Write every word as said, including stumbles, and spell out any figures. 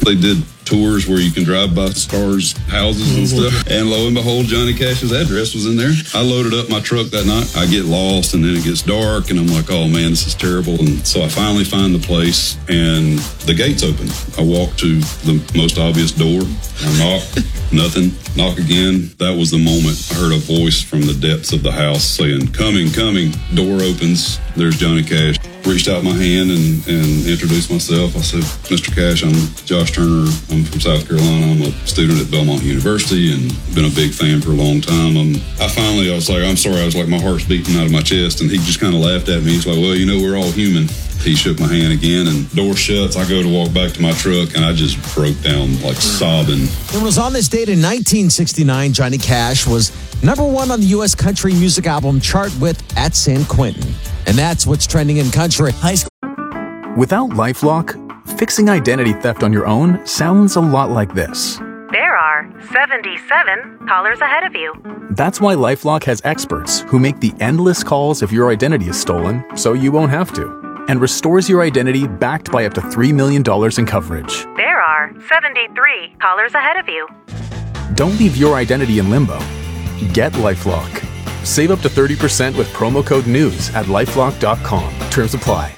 They did tours where you can drive by stars' houses and stuff. And lo and behold, Johnny Cash's address was in there. I loaded up my truck that night. I get lost, and then it gets dark, and I'm like, oh man, this is terrible. And so I finally find the place, and the gate's open. I walk to the most obvious door. I knock, nothing. Knock again. That was the moment I heard a voice from the depths of the house saying, coming, coming. Door opens. There's Johnny Cash. Reached out my hand and, and introduced myself. I said, Mister Cash, I'm Josh Turner. I'm from South Carolina. I'm a student at Belmont University and been a big fan for a long time. Um, I finally, I was like, I'm sorry. I was like, my heart's beating out of my chest. And he just kind of laughed at me. He's like, well, you know, we're all human. He shook my hand again, and door shuts. I go to walk back to my truck, and I just broke down, like sobbing. It was on this date in nineteen sixty-nine, Johnny Cash was number one on the U S country music album chart with At San Quentin. And that's what's trending in country. High school. Without LifeLock, fixing identity theft on your own sounds a lot like this. There are seventy-seven callers ahead of you. That's why LifeLock has experts who make the endless calls if your identity is stolen, so you won't have to, and restores your identity backed by up to three million dollars in coverage. There are seventy-three callers ahead of you. Don't leave your identity in limbo. Get LifeLock. Save up to thirty percent with promo code NEWS at lifelock dot com. Terms apply.